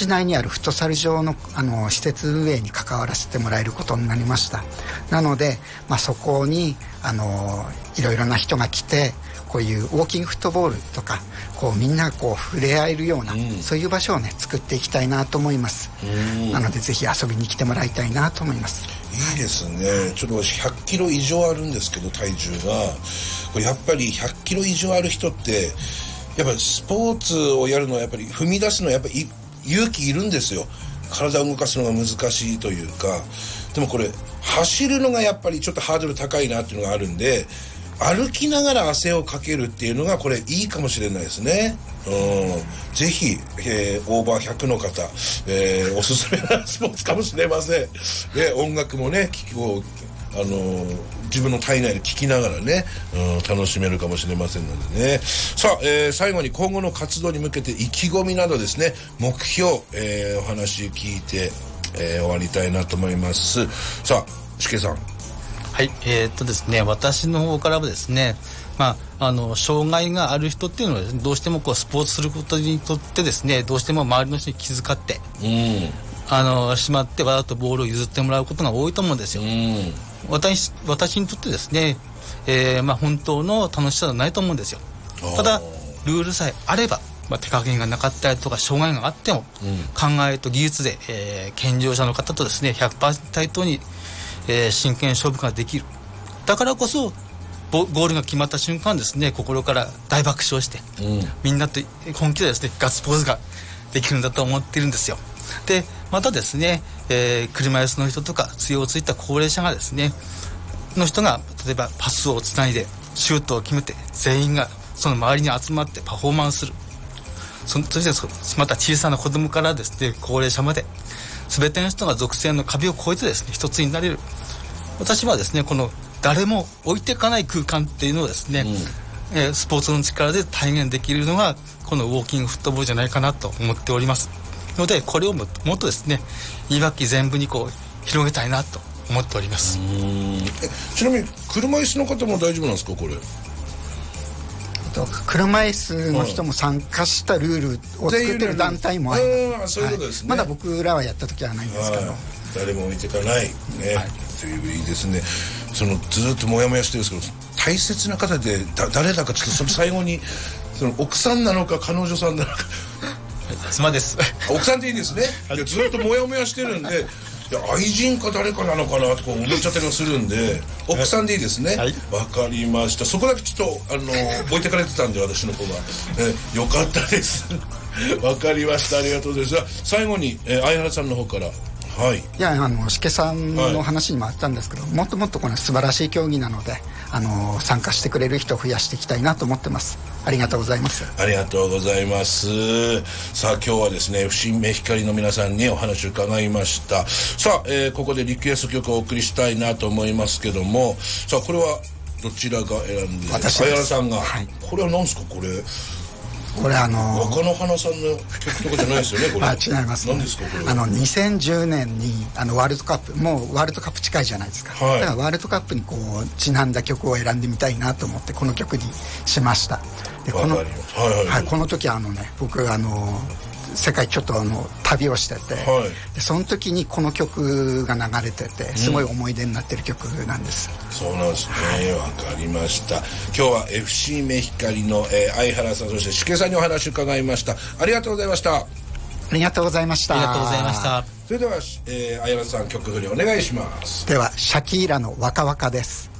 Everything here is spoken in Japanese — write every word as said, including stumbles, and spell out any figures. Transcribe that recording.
地内にあるフットサル場の、あの施設運営に関わらせてもらえることになりました。なので、まあ、そこにあのいろいろな人が来て、こういうウォーキングフットボールとかこうみんなこう触れ合えるような、うん、そういう場所をね作っていきたいなと思います。なのでぜひ遊びに来てもらいたいなと思います。 いいですね。ちょっとひゃっキロ以上あるんですけど、体重がこれやっぱりひゃっキロ以上ある人ってやっぱりスポーツをやるのはやっぱり踏み出すのはやっぱり勇気いるんですよ。体を動かすのが難しいというか。でもこれ走るのがやっぱりちょっとハードル高いなっていうのがあるんで、歩きながら汗をかけるっていうのがこれいいかもしれないですね。うん、ぜひ、えー、オーバーひゃくの方、えー、おすすめなスポーツかもしれません。で、音楽もね、聞こう、あのー、自分の体内で聞きながらね、うん、楽しめるかもしれませんのでね。さあ、えー、最後に今後の活動に向けて意気込みなどですね、目標、えー、お話聞いて、えー、終わりたいなと思います。さあ、しけさん。 はい、えー、っとですね、私の方からはですね、まあ、あの障害がある人っていうのは、ね、どうしてもこうスポーツすることにとってですね、どうしても周りの人に気遣って、うん、あのしまってわざとボールを譲ってもらうことが多いと思うんですよ。うん、私, 私にとってですね、えーまあ、本当の楽しさはないと思うんですよ。ただルールさえあれば、まあ、手加減がなかったりとか障害があっても、うん、考えと技術で、えー、健常者の方とですね ひゃくパーセント 対等にえー、真剣勝負ができる。だからこそゴールが決まった瞬間ですね、心から大爆笑して、うん、みんなと本気でですねガッツポーズができるんだと思っているんですよ。でまたですね、えー、車椅子の人とか杖をついた高齢者がですねの人が例えばパスをつないでシュートを決めて、全員がその周りに集まってパフォーマンスする。そしてまた小さな子供からですね高齢者まで全ての人が属性の壁を越えてですね一つになれる。私はですねこの誰も置いていかない空間っていうのをですね、うん、えー、スポーツの力で体現できるのがこのウォーキングフットボールじゃないかなと思っておりますので、これをもっともっとですねいわき全部にこう広げたいなと思っております。うーん、えちなみに車椅子の方も大丈夫なんですか？これ車椅子の人も参加したルールを作ってる団体もあります。 そういうことですね、 はい、まだ僕らはやった時はないんですけど、 誰も置いていかない、ね、はい、といういいですね。そのずっとモヤモヤしてるんですけど、大切な方でだ誰だかちょっとその最後にその奥さんなのか彼女さんなのか妻です奥さんでいいですね。いやずっとモヤモヤしてるんでいや愛人か誰かなのかなと思っちゃったりもするんで、奥さんでいいですね。わ、はい、かりました。そこだけちょっとあの置いてかれてたんで私の子が、えよかったですわかりました。ありがとうございます。最後に、えー、相原さんの方から。はい、いやあのしけさんの話にもあったんですけど、はい、もっともっとこの素晴らしい競技なのであの参加してくれる人を増やしていきたいなと思ってます。ありがとうございます。 ありがとうございます。さあ今日はですねエフシー メヒカリの皆さんにお話を伺いました。さあ、えー、ここでリクエスト曲をお送りしたいなと思いますけども、さあこれはどちらが選んで？ 私です。 相原さんが、 はい、 これは何ですか？これこれあの若乃花さんの曲とかじゃないですよねこれあ違います、ね、 何ですかこれ？ あのにせんじゅうねんにあのワールドカップ、もうワールドカップ近いじゃないですか、はい、だからワールドカップにこうちなんだ曲を選んでみたいなと思ってこの曲にしました。でこの、はいはいはい、この時あのね僕あの世界ちょっとあの旅をしてて、はい、でその時にこの曲が流れててすごい思い出になってる曲なんです、 うん、そうなんですね。わかりました。今日は エフシー メヒカリの、えー、相原さんそしてしけさんにお話を伺いました。ありがとうございました。 ありがとうございました。 ありがとうございました。 それでは、えー、相原さん曲振りお願いします。 ではシャキーラのワカワカです。